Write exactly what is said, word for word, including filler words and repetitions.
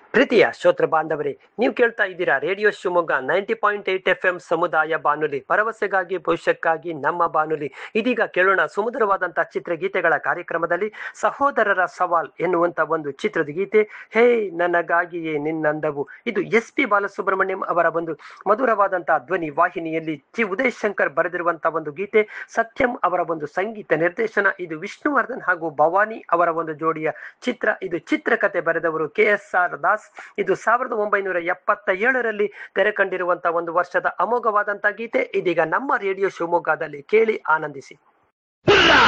ಪ್ರೀತಿಯ ಶ್ರೋತೃ ಬಾಂಧವರೇ, ನೀವು ಕೇಳ್ತಾ ಇದ್ದೀರಾ radio Shivamogga ninety point eight F M ಸಮುದಾಯ ಬಾನುಲಿ, ಭರವಸೆಗಾಗಿ ಭವಿಷ್ಯಕ್ಕಾಗಿ ನಮ್ಮ ಬಾನುಲಿ. ಇದೀಗ ಕೇಳೋಣ ಸುಮಧುರವಾದಂತಹ ಚಿತ್ರಗೀತೆಗಳ ಕಾರ್ಯಕ್ರಮದಲ್ಲಿ ಸಹೋದರರ ಸವಾಲ್ ಎನ್ನುವಂತ ಒಂದು ಚಿತ್ರದ ಗೀತೆ. ಹೇ ನನಗಾಗಿಯೇ ನಿನ್ನಂದವು, ಇದು ಎಸ್ ಪಿ ಬಾಲಸುಬ್ರಹ್ಮಣ್ಯಂ ಅವರ ಒಂದು ಮಧುರವಾದಂತಹ ಧ್ವನಿ ವಾಹಿನಿಯಲ್ಲಿ ಜಿ ಉದಯ್ ಶಂಕರ್ ಬರೆದಿರುವಂತಹ ಒಂದು ಗೀತೆ. ಸತ್ಯಂ ಅವರ ಒಂದು ಸಂಗೀತ ನಿರ್ದೇಶನ. ಇದು ವಿಷ್ಣುವರ್ಧನ್ ಹಾಗೂ ಭವಾನಿ ಅವರ ಒಂದು ಜೋಡಿಯ ಚಿತ್ರ. ಇದು ಚಿತ್ರಕಥೆ ಬರೆದವರು ಕೆ ಎಸ್ ಆರ್ ದಾಸ್. ಇದು ಸಾವಿರದ ಒಂಬೈನೂರ ಎಪ್ಪತ್ತ ಏಳರಲ್ಲಿ ತೆರೆ ಕಂಡಿರುವಂತಹ ಒಂದು ವರ್ಷದ ಅಮೋಘವಾದಂತಹ ಗೀತೆ. ಇದೀಗ ನಮ್ಮ ರೇಡಿಯೋ ಶಿವಮೊಗ್ಗದಲ್ಲಿ ಕೇಳಿ ಆನಂದಿಸಿ.